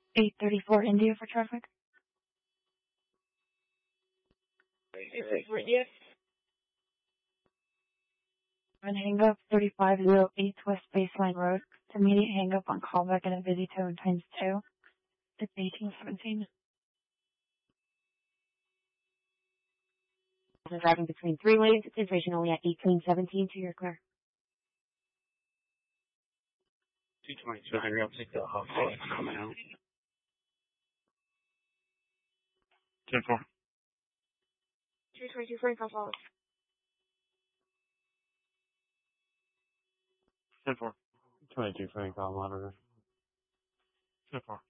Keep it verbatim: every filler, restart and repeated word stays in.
eight thirty-four India for traffic. eight thirty-four India. And hang up thirty-five oh eight West Baseline Road. It's immediate hang up on callback and a busy tone times two. It's eighteen seventeen. Driving between three lanes, situation only at eighteen seventeen to your clear. two twenty-two Henry, I'll take the half foot and I'm out. ten four. two twenty-two Frank, I'll follow. ten four. twenty-two Frank, I'll monitor. ten four.